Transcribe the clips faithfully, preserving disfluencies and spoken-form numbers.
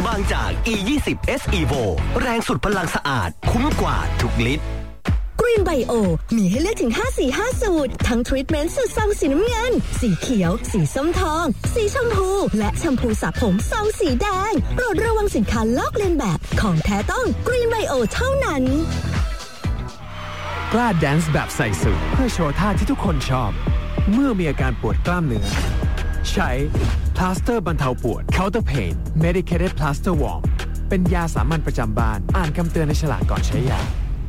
บางจาก อี ยี่สิบ เอส Evo แรงสุดพลังสะอาดคุ้มกว่าทุกลิตร Green Bio มีให้เลือกถึงห้าสีห้าสูตรทั้งทรีทเมนต์สูตรซองสีน้ำเงินสีเขียวสีส้มทองสีชมพูและแชมพูสระผมซองสีแดงโปรดระวังสินค้าลอกเลียนแบบของแท้ต้อง Green Bio เท่านั้นกล้าแดนซ์แบบใส่สูทเพื่อโชว์ท่าที่ทุกคนชอบเมื่อมีอาการปวดกล้ามเนื้อใช้พลาสเตอร์บรรเทาปวด Counter Pain Medicated Plaster Warm เป็นยาสามัญประจำบ้านอ่านคำเตือนในฉลากก่อนใช้ยา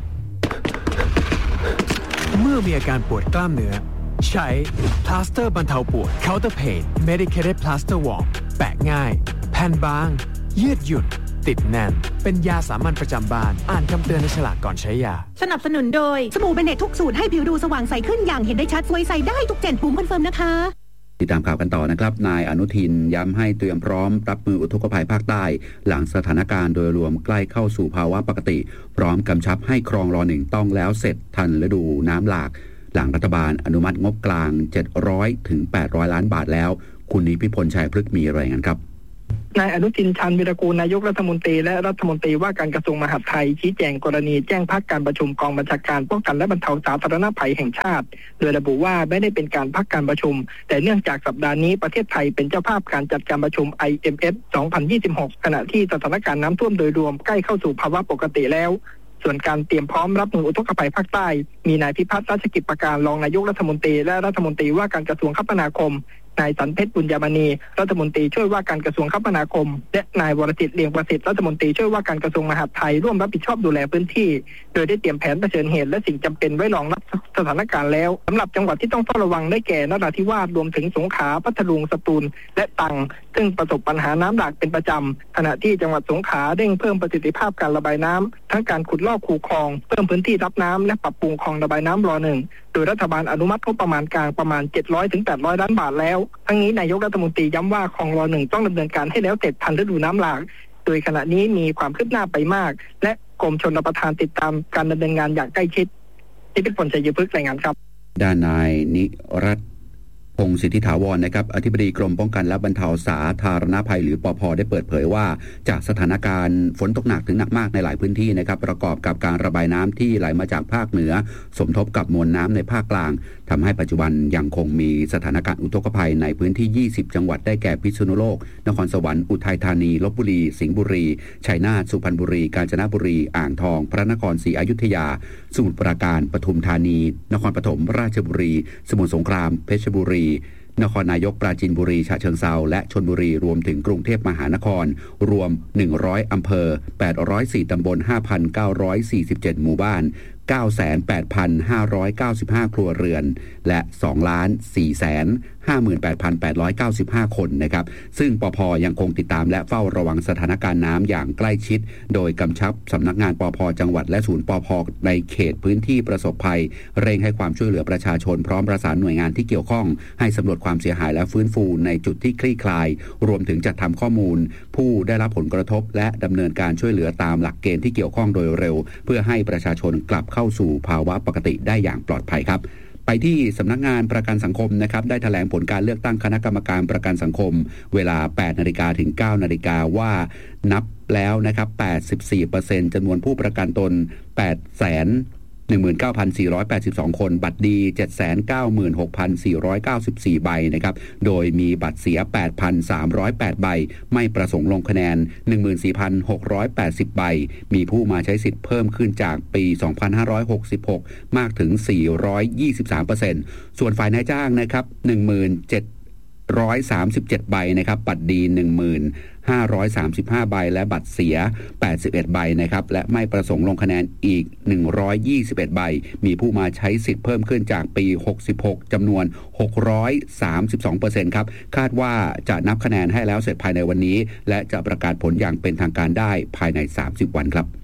เมื่อมีอาการปวดกล้ามเนื้อใช้พลาสเตอร์บรรเทาปวด Counter Pain Medicated Plaster Warm แปะง่ายแผ่นบางยืดหยุ่นติดแน่นเป็นยาสามัญประจำบ้านอ่านคำเตือนในฉลากก่อนใช้ยาสนับสนุนโดยสบู่เบเนตทุกสูตรให้ผิวดูสว่างใสขึ้นอย่างเห็นได้ชัดสวยใสได้ทุกเจนภูมิคอนเฟิร์มนะคะติดตามข่าวกันต่อนะครับนายอนุทินย้ำให้เตรียมพร้อมรับมืออุทกภัยภาคใต้หลังสถานการณ์โดยรวมใกล้เข้าสู่ภาวะปกติพร้อมกำชับให้ครองรอหนึ่งต้องแล้วเสร็จทันฤดูน้ำหลากหลังรัฐบาลอนุมัติงบกลางเจ็ดร้อยถึงแปดร้อยล้านบาทแล้วคุณนิพิพลชัยพฤกษ์มีรายงานครับนายอนุทินชาญวิรากูลนายกรัฐมนตรีและรัฐมนตรีว่าการกระทรวงมหาดไทยชี้แจงกรณีแจ้งพักการประชุมกองบัญชาการป้องกันและบรรเทาสาธารณภัยแห่งชาติโดยระบุว่าไม่ได้เป็นการพักการประชุมแต่เนื่องจากสัปดาห์นี้ประเทศไทยเป็นเจ้าภาพการจัดการประชุม ไอ เอ็ม เอฟ สองพันยี่สิบหกขณะที่สถานการณ์น้ำท่วมโดยรวมใกล้เข้าสู่ภาวะปกติแล้วส่วนการเตรียมพร้อมรับมืออุทกภัยภาคใต้มีนายพิพัฒน์ราชกิจประการรองนายกรัฐมนตรีและรัฐมนตรีว่าการกระทรวงคมนาคมนายสันเพชรบุญญามณีรัฐมนตรีช่วยว่าการกระทรวงคมนาคมและนายวรจิตเลียงประสิทธิ์รัฐมนตรีช่วยว่าการกระทรวงมหาดไทยร่วมรับผิดชอบดูแลพื้นที่โดยได้เตรียมแผนเผชิญเหตุและสิ่งจำเป็นไว้รองรับสถานการณ์แล้วสำหรับจังหวัดที่ต้องเฝ้าระวังได้แก่นราธิวาสรวมถึงสงขลาพัทลุงสตูลและตรังซึ่งประสบปัญหาน้ำหลากเป็นประจำขณะที่จังหวัดสงขลาเร่งเพิ่มประสิทธิภาพการระบายน้ำทั้งการขุดลอกคูคลองเพิ่มพื้นที่รับน้ำและปรับปรุงคลองระบายน้ำรอหนึ่งโดยรัฐบาลอนุมัติงบประมาณกลางประมาณเจ็ดร้อยถึงแปดร้อยล้านบาทแล้วทั้งนี้นายกรัฐมนตรีย้ำว่าคลองรอหนึ่งต้องดำเนินการให้แล้วเสร็จทันฤดูน้ำหลากโดยขณะนี้มีความคืบหน้าไปมากและกรมชลประทานติดตามการดำเนินงานอย่างใกล้ชิดที่เป็นผลชัยพฤกษ์รายงานครับด้านนายนิรัตน์พงศ์สิทธิถาวรนะครับอธิบดีกรมป้องกันและบรรเทาสาธารณภัยหรือปภ.ได้เปิดเผยว่าจากสถานการณ์ฝนตกหนักถึงหนักมากในหลายพื้นที่นะครับประกอบกับการระบายน้ำที่ไหลมาจากภาคเหนือสมทบกับมวลน้ำในภาคกลางทำให้ปัจจุบันยังคงมีสถานการณ์อุทกภัยในพื้นที่ยี่สิบจังหวัดได้แก่พิษณุโลกนครสวรรค์อุทัยธานีลพบุรีสิงห์บุรีชัยนาทสุพรรณบุรีกาญจนบุรีอ่างทองพระนครศรีอยุธยาสมุทรปราการปทุมธานีนครปฐมราชบุรีสมุทรสงครามเพชรบุรีนครนายกปราจีนบุรีฉะเชิงเทราและชลบุรีรวมถึงกรุงเทพมหานครรวมหนึ่งร้อยอำเภอแปดร้อยสี่ตำบล ห้าพันเก้าร้อยสี่สิบเจ็ด หมู่บ้าน เก้าแสนแปดพันห้าร้อยเก้าสิบห้า ครัวเรือนและ สองล้านสี่แสนห้าหมื่นแปดพันแปดร้อยเก้าสิบห้า คนนะครับซึ่งปภ.ยังคงติดตามและเฝ้าระวังสถานการณ์น้ำอย่างใกล้ชิดโดยกำชับสำนักงานปภ.จังหวัดและศูนย์ปภ.ในเขตพื้นที่ประสบภัยเร่งให้ความช่วยเหลือประชาชนพร้อมประสานหน่วยงานที่เกี่ยวข้องให้สำรวจความเสียหายและฟื้นฟูในจุดที่คลี่คลายรวมถึงจัดทำข้อมูลผู้ได้รับผลกระทบและดำเนินการช่วยเหลือตามหลักเกณฑ์ที่เกี่ยวข้องโดยเร็วเพื่อให้ประชาชนกลับเข้าสู่ภาวะปกติได้อย่างปลอดภัยครับไปที่สำนักงานประกันสังคมนะครับได้แถลงผลการเลือกตั้งคณะกรรมการประกันสังคมเวลา แปดนาฬิกา ถึง เก้านาฬิกาว่านับแล้วนะครับ แปดสิบสี่เปอร์เซ็นต์ จำนวนผู้ประกันตน แปดแสนหนึ่งหมื่นเก้าพันสี่ร้อยแปดสิบสอง คนบัตรดี เจ็ดแสนเก้าหมื่นหกพันสี่ร้อยเก้าสิบสี่ ใบนะครับโดยมีบัตรเสีย แปดพันสามร้อยแปด ใบไม่ประสงค์ลงคะแนน หนึ่งหมื่นสี่พันหกร้อยแปดสิบ ใบมีผู้มาใช้สิทธิ์เพิ่มขึ้นจากปีสองพันห้าร้อยหกสิบหกมากถึง สี่ร้อยยี่สิบสามเปอร์เซ็นต์ ส่วนฝ่ายนายจ้างนะครับ หนึ่งหมื่นเจ็ดร้อยสามสิบเจ็ด ใบนะครับบัตรดี หนึ่งหมื่นห้าร้อยสามสิบห้า ใบและบัตรเสียแปดสิบเอ็ดใบนะครับและไม่ประสงค์ลงคะแนนอีกหนึ่งร้อยยี่สิบเอ็ดใบมีผู้มาใช้สิทธิ์เพิ่มขึ้นจากปีหกสิบหกจำนวนหกร้อยสามสิบสองเปอร์เซ็นต์ ครับคาดว่าจะนับคะแนนให้แล้วเสร็จภายในวันนี้และจะประกาศผลอย่างเป็นทางการได้ภายในสามสิบวันครับ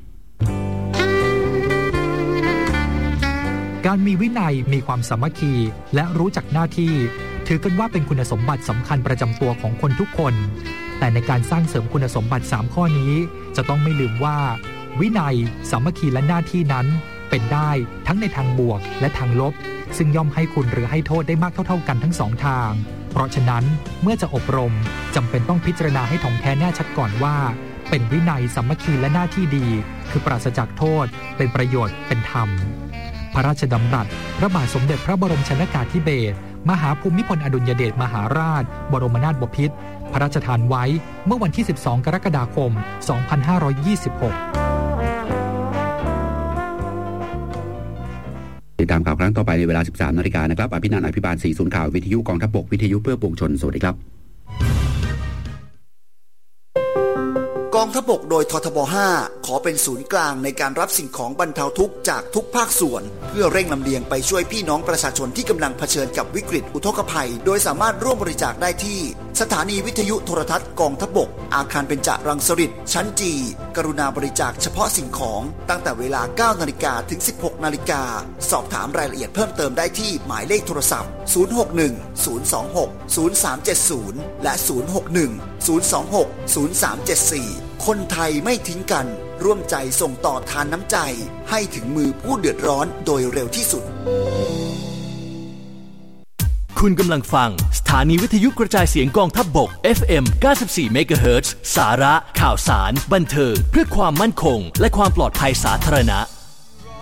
การมีวินัยมีความสามัคคีและรู้จักหน้าที่ถือกันว่าเป็นคุณสมบัติสำคัญประจำตัวของคนทุกคนแต่ในการสร้างเสริมคุณสมบัติสามข้อนี้จะต้องไม่ลืมว่าวินัยสามัคคีและหน้าที่นั้นเป็นได้ทั้งในทางบวกและทางลบซึ่งย่อมให้คุณหรือให้โทษได้มากเท่าๆกันทั้งสองทางเพราะฉะนั้นเมื่อจะอบรมจำเป็นต้องพิจารณาให้ถ่องแท้แน่ชัดก่อนว่าเป็นวินัยสามัคคีและหน้าที่ดีคือปราศจากโทษเป็นประโยชน์เป็นธรรมพระราชดำรัสพระบาทสมเด็จพระบรมชนกาธิเบศรมหาภูมิพลอดุลยเดชมหาราชบรมนาถบพิตรพระราชทานไว้เมื่อวันที่สิบสองกรกฎาคมสองพันห้าร้อยยี่สิบหกติดตามข่าวครั้งต่อไปในเวลา สิบสามนาฬิกานะครับอภินันท์อภิบาลศรีศูนย์ข่าววิทยุกองทัพบกวิทยุเพื่อปวงชนสวัสดีครับกองทัพบกโดยททบห้าขอเป็นศูนย์กลางในการรับสิ่งของบรรเทาทุกข์จากทุกภาคส่วนเพื่อเร่งลำเลียงไปช่วยพี่น้องประชาชนที่กำลังเผชิญกับวิกฤตอุทกภัยโดยสามารถร่วมบริจาคได้ที่สถานีวิทยุโทรทัศน์กองทัพบกอาคารเบญจรังสฤษฎ์ชั้นจีกรุณาบริจาคเฉพาะสิ่งของตั้งแต่เวลา เก้านาฬิกา ถึง สิบหกนาฬิกาสอบถามรายละเอียดเพิ่มเติมได้ที่หมายเลขโทรศัพท์ศูนย์ หก หนึ่ง ศูนย์ สอง หก ศูนย์ สาม เจ็ด ศูนย์และศูนย์ หก หนึ่ง ศูนย์ สอง หก ศูนย์ สาม เจ็ด สี่คนไทยไม่ทิ้งกันร่วมใจส่งต่อทานน้ำใจให้ถึงมือผู้เดือดร้อนโดยเร็วที่สุดคุณกำลังฟังสถานีวิทยุกระจายเสียงกองทัพบก เอฟ เอ็ม เก้าสิบสี่ เมกะเฮิรตซ์ สาระข่าวสารบันเทิงเพื่อความมั่นคงและความปลอดภัยสาธารณะ